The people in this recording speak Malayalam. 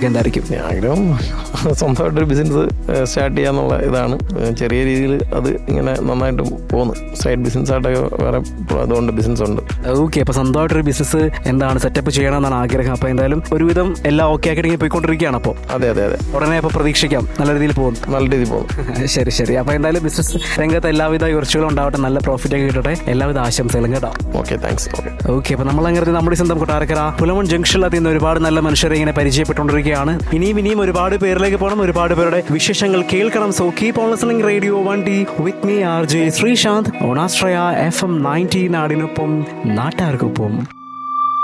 ആഗ്രഹമൊക്കെ എന്തായിരിക്കും? ആഗ്രഹം സ്വന്തമായിട്ടൊരു ബിസിനസ് സ്റ്റാർട്ട് ചെയ്യാന്നുള്ള ഇതാണ്. ചെറിയ രീതിയിൽ അത് ഇങ്ങനെ നന്നായിട്ട് പോകുന്നു. സൈഡ് ബിസിനസ് ആയിട്ടൊക്കെ വേറെ അതുകൊണ്ട് ബിസിനസ് ഉണ്ട്. ഓക്കെ, അപ്പോൾ സ്വന്തമായിട്ടൊരു ബിസിനസ് എന്താണ് സെറ്റപ്പ് ചെയ്യണമെന്നാണ് ആഗ്രഹം. അപ്പോൾ എന്തായാലും ഒരുവിധം എല്ലാം ഓക്കെ ആക്കിയിട്ട് പോയിക്കൊണ്ടിരിക്കുകയാണ്. അപ്പോൾ അതെ അതെ അതെ, ഉടനെ അപ്പോൾ പ്രതീക്ഷിക്കാം നല്ല രീതിയിൽ പോകുന്നു. നല്ല രീതിയിൽ പോകുന്നു. ശരി ശരി. അപ്പോൾ എന്തായാലും ബിസിനസ് രംഗത്ത് എല്ലാവിധ ഉയർച്ചകളും ഉണ്ടാവട്ടെ, നല്ല പ്രോഫിറ്റ് ഒക്കെ കിട്ടട്ടെ, എല്ലാവിധ ആശംസകളും കേട്ടോ. Okay, thanks. ഓക്കെ, അപ്പോൾ നമ്മളങ്ങനെ നമ്മുടെ സ്വന്തം കൊട്ടാരക്കര പുലമൺ ജംഗ്ഷനിലെത്തി നിന്ന് ഒരുപാട് നല്ല മനുഷ്യരെ ഇങ്ങനെ പരിചയപ്പെട്ടുകൊണ്ടിരിക്കുകയാണ്. ഇനിയും ഒരുപാട് പേരിലേക്ക് പോകണം, ഒരുപാട് പേരുടെ വിശേഷങ്ങൾ കേൾക്കണം. So keep on listening radio 1T with me RJ Sreesanth on Ashraya FM 90 നാടിനൊപ്പം നാട്ടാർക്കൊപ്പം.